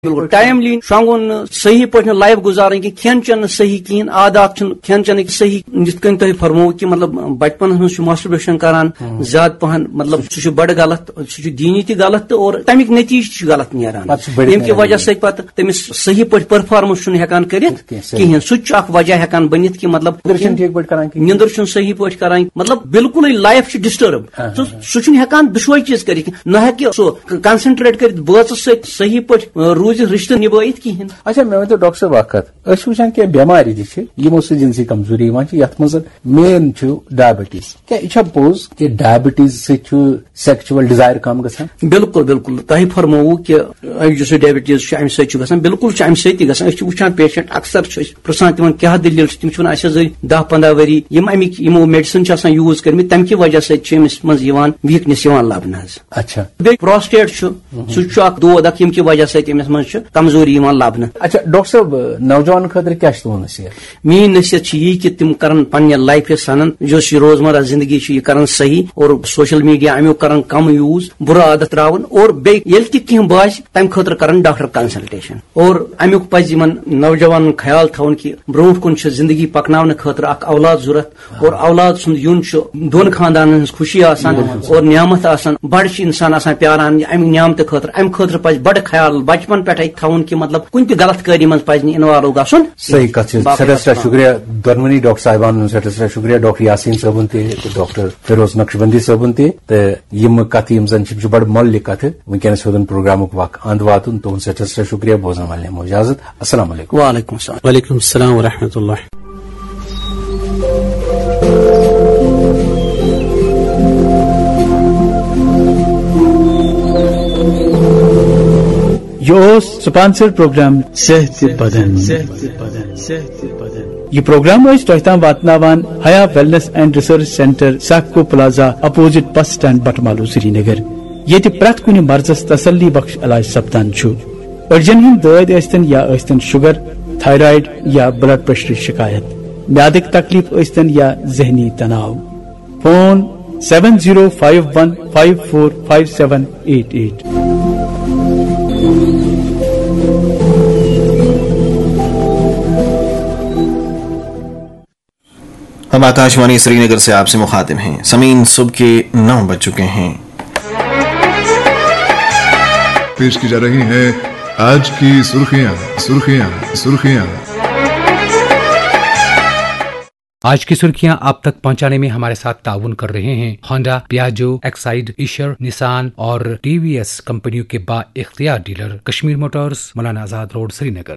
بالکل ٹائملی شونگن صحیح پہ لائف گزارن کہ کھین چین صحیح کہین عادات کھین چین صحیح جت کن تھی فرمو کہ مطلب بچپن من ماسٹربیشن کران زیادہ پہن مطلب سہ بڑ غلط سہ دینی تہ غلط اور تمیک نتیجہ غلط نیران یم کہ وجہ سی پتہ تمس صحیح پہ پرفارمنس ہیکان کرت کہین سہ اخ وجہ ہیکان بنت کہ مطلب نندر صحیح پہ کران مطلب بالکل لائف ڈسٹرب سہ ہیکان دشوئی چیز کر نہ سہ کنسنٹریٹ کرت بٲژس سۭتۍ صحیح پہ رشتہ نبھائت کہین. اچھا مے ؤنتو ڈاکٹر صٲب اکھ کتھ أسۍ وٕچھان کینٛہہ بٮ۪مارِ تہِ چھِ یِمو سۭتۍ جنسی کمزوری یِوان چھِ یتھ منٛز مین چھُ ڈایبٹیز. کیٛاہ یہِ چھا پوٚز کہِ ڈایبٹیز سۭتۍ چھُ سیکچوَل ڈِزایر کم گژھان؟ بالکل بالکل تۄہہِ فرمووُ کہِ یُس ڈایبٹیز چھُ امہِ سۭتۍ چھُ گژھان بالکل چھُ امہِ سۭتۍ تہِ گژھان. أسۍ چھِ وٕچھان پیشنٹ اکثر چھِ أسۍ پرژھان تِمن کیٛاہ دٔلیٖل چھِ تِم چھِ ونان اَسہِ حظ ٲسۍ 10-15 ؤری یِم امیِکۍ یِمو میڈِسن چھِ آسان یوٗز کٔرمٕتۍ تمہِ کہِ وجہ سۭتۍ چھِ أمِس منٛز یِوان ویٖکنیس یِوان لبنہٕ حظ. اچھا بیٚیہِ پراسٹیٹ چھُ سُہ چھُ اکھ دود اکھ ییٚمہِ کہِ وجہ سۭتۍ أمِس منٛز چھِ کمزوری یِوان لبنہٕ. اچھا ڈاکٹر صٲب نوجوان خٲطرٕ کیٛاہ چھِ تُہُنٛد نصیحت؟ میٲنۍ نصیحت چھِ یی کہِ تِم کرن پننہِ لایفہِ سنن یۄس یہِ روزمرہ زندگی چھِ یہِ کرن صحیح اور سوشل میڈیا امیُک کرن کم یوٗز بُرٕ عادت تراون اور بیٚیہِ ییٚلہِ تہِ کینٛہہ باسہِ تمہِ خٲطرٕ کرن ڈاکٹر کنسلٹیشن اور امیُک پزِ یِمن نوجوانن خیال تھاوُن کہِ برونٛٹھ کُن چھِ زندگی پکناونہٕ خٲطرٕ اکھ اولاد ضوٚرتھ اور اولاد سُنٛد یُن چھُ دۄن خاندانن ہٕنٛز خوشی آسان اور نعمت آسان بڑٕ چھِ انسان آسان پیاران امہِ نعمتہٕ خٲطرٕ امہِ خٲطرٕ پزِ بڑٕ خیال بچپن پٮ۪ٹھے تھاوُن کہِ مطلب کُنہِ تہِ غلط کٲری منٛز پزِ نہٕ انوالو گژھُن. صحیح کتھ چھِ. سٮ۪ٹھاہ سٮ۪ٹھاہ شُکریہ دۄنوٕنی ڈاکٹر صاحبانن ہُنٛد سٮ۪ٹھاہ سٮ۪ٹھاہ شُکریہ ڈاکٹر یاسیٖن صٲبُن تہِ تہٕ ڈاکٹر فیروز نقشبندی صٲبُن تہِ. تہٕ یِم کتھٕ یِم زن چھِ بڑٕ مۄلہِ کتھٕ وٕنکیٚنس ہیوٚتُن پروگرامُک وق اند واتُن تُہُنٛد سٮ۪ٹھاہ سٮ۪ٹھاہ شُکریہ. بوزن والٮ۪ن نِمو اجازت. السلام علیکم. وعلیکم السلام. وعلیکم السلام ورحمۃ اللہ. یہ سپانسر پروگرام صحت بدن. یہ پروگرام تہ تام واتناوان حیا ویلنس اینڈ ریسرچ سینٹر ساکو plaza opposite bus stand Batamaloo سری نگر یہ پریت کن مرضس تسلی بخش علاج سپدان. أڑجن ہند دٲدۍ ٲسۍتن یا ٲسۍتن شُگر تھایرایڈ یا بلڈ پریشر شکایت میادٕکۍ تکلیف ٲسۍتن یا ذہنی تناؤ. فون 7051545788. ہم آکاشوانی سری نگر سے آپ سے مخاطب ہیں. سمعین صبح کے 9 بج چکے ہیں. پیش کی جا رہی ہیں آج کی سرخیاں. آج کی سرخیاں آپ تک پہنچانے میں ہمارے ساتھ تعاون کر رہے ہیں ہونڈا، پیاجو، ایکسائیڈ، ایشر، نسان اور ٹی وی ایس کمپنیوں کے با اختیار dealer Kashmir Motors, Maulana Azad road, سری نگر.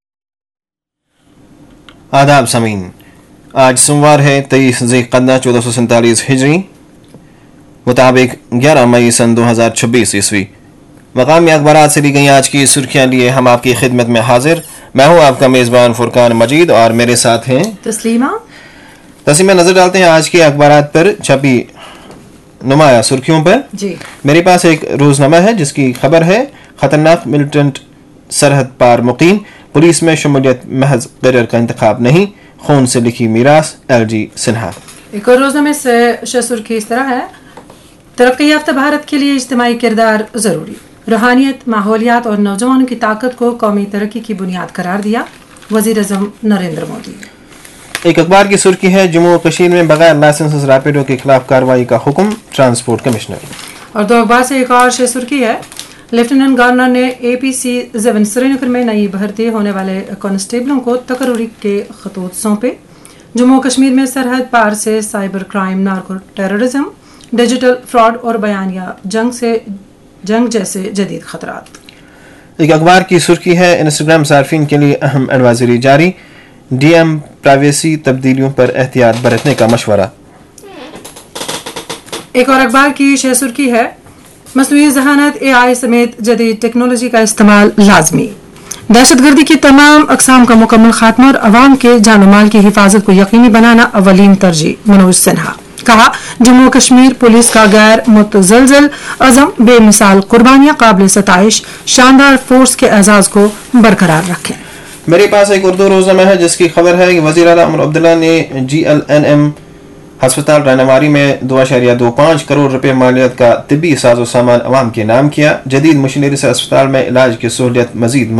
آداب سمعین، آج سوموار ہے 23 ذی القعدہ 1447 ہجری مطابق 11 مئی سن 2026 عیسوی. مقامی اخبارات سے لی گئی آج کی سرخیاں لیے ہم آپ کی خدمت میں حاضر. میں ہوں آپ کا میزبان فرقان مجید اور میرے ساتھ ہیں تسلیمہ. نظر ڈالتے ہیں آج کے اخبارات پر چھپی نمایاں سرخیوں پر. جی میرے پاس ایک روزنامہ ہے جس کی خبر ہے خطرناک ملیٹنٹ سرحد پار مقیم، پولیس میں شمولیت محض کیریئر کا انتخاب نہیں، خون سے لکھی میراث، ایل جی سنہا. ایک اور روزنامے سے سرخی اس طرح ہے، ترقی یافتہ بھارت کے لیے اجتماعی کردار ضروری، روحانیت، ماحولیات اور نوجوانوں کی طاقت کو قومی ترقی کی بنیاد قرار دیا، وزیر اعظم نریندر مودی. ایک اخبار کی سرخی ہے جموں و کشمیر میں بغیر لائسنس ریپیڈو کے خلاف کارروائی کا حکم، ٹرانسپورٹ کمشنر. اور 2 اخبار سے ایک اور سرخی ہے، لیفٹیننٹ گورنر نے اے پی سی 7 سری نگر میں نئی بھرتی ہونے والے کانسٹیبلوں کو تقرری کے خطوط سونپے. جموں و کشمیر میں سرحد پار سے cyber crime, narco terrorism, digital fraud اور بیانیہ جنگ جیسے جدید خطرات. ایک اخبار کی سرخی ہے انسٹاگرام صارفین کے لیے اہم ایڈوائزری جاری، ڈی ایم پرائیویسی تبدیلیوں پر احتیاط برتنے کا مشورہ. ایک اور اخبار کی سرخی ہے، مصنوعی ذہانت، اے آئی سمیت جدید ٹیکنالوجی کا استعمال لازمی، دہشت گردی کی تمام اقسام کا مکمل خاتمہ اور عوام کے جان و مال کی حفاظت کو یقینی بنانا اولین ترجیح. منوج سنہا. کہا، جموں و کشمیر پولیس کا غیر متزلزل عزم، بے مثال قربانیاں قابل ستائش، شاندار فورس کے اعزاز کو برقرار رکھیں. میرے پاس ایک اردو روزنامہ ہے جس کی خبر ہے کہ وزیر اعلیٰ عمر عبداللہ نے GLNM ہسپتال رہنماری میں 2.25 کروڑ روپے مالیت کا طبی ساز و سامان عوام کے نام کیا. جدید مشینری سے اسپتال میں علاج کی سہولت مزید